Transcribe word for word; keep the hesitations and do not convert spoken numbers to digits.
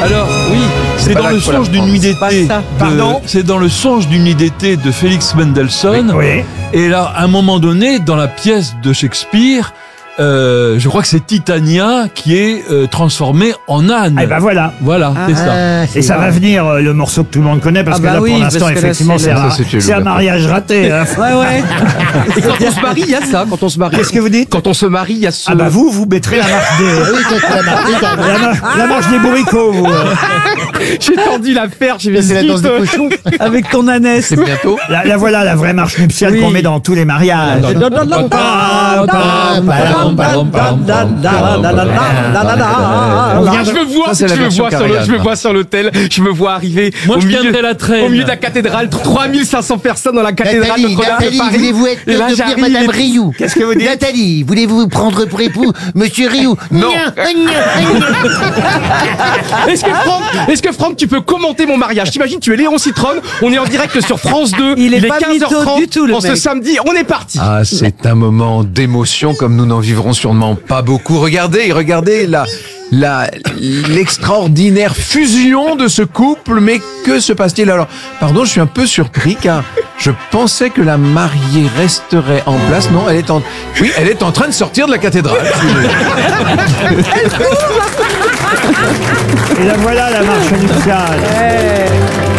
Alors, oui, c'est dans le songe d'une nuit d'été. Pardon ? C'est dans le songe d'une nuit d'été de Félix Mendelssohn. Oui. Et là, à un moment donné, dans la pièce de Shakespeare, euh, je crois que c'est Titania qui est euh, transformée en âne. Eh ben voilà. Voilà, c'est ça. Ah, Et ça va venir, euh, le morceau que tout le monde connaît, parce Ah que bah là, oui, pour l'instant, parce que là, effectivement, c'est c'est le- un, Ça, c'est c'est un le- mariage raté. Hein. Ouais, ouais. Et quand on se marie, il y a ça. Quand on se marie. Qu'est-ce que vous dites ? Quand on se marie, il y a ce. Ah bah vous, vous mettrez la marche des, Ah oui, c'est la marque, c'est la la, mar- la marche des bourricots, vous. euh. J'ai tendu la perche, j'ai C'est la danse des cochons. avec ton ânesse. C'est bientôt. La, la voilà, la vraie marche nuptiale Oui. qu'on met dans tous les mariages. Pam, pam, pam, pam, pam. Ah, je me vois, Ça, c'est la je me version vois sur le, Karajan, je me moi. vois sur l'hôtel, je me vois arriver Moi, au je milieu, tiendrai la traîne. au milieu de la cathédrale, trois mille cinq cents personnes dans la cathédrale Nathalie, Notre-Dame de Nathalie, Paris. voulez-vous être Et là, devenir j'arrive, Madame et- Rioux? Qu'est-ce que vous dites ? Nathalie, voulez-vous prendre pour époux Monsieur Rioux? Non. Gna, gna, gna. Est-ce que Franck, est-ce que Franck, tu peux commenter mon mariage? T'imagines, tu es Léon Citron, on est en direct sur France deux, Il est pas quinze heures trente, mytho du tout, le en ce mec. samedi, on est parti. Ah, c'est un moment d'émotion comme nous n'en vivrons sûrement pas beaucoup. Regardez, regardez la, la, l'extraordinaire fusion de ce couple. Mais que se passe-t-il alors? Pardon, je suis un peu surpris car je pensais que la mariée resterait en place. Non, elle est en, oui, elle est en train de sortir de la cathédrale. Et la voilà, la marche nuptiale.